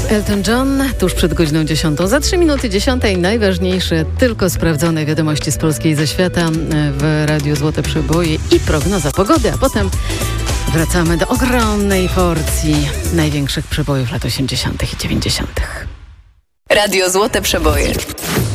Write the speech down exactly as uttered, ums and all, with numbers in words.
Elton John, tuż przed godziną dziesiątą. Za trzy minuty dziesiątej najważniejsze, tylko sprawdzone wiadomości z Polski i ze świata w Radiu Złote Przeboje i prognoza pogody, a potem wracamy do ogromnej porcji największych przebojów lat osiemdziesiątych i dziewięćdziesiątych. Radio Złote Przeboje.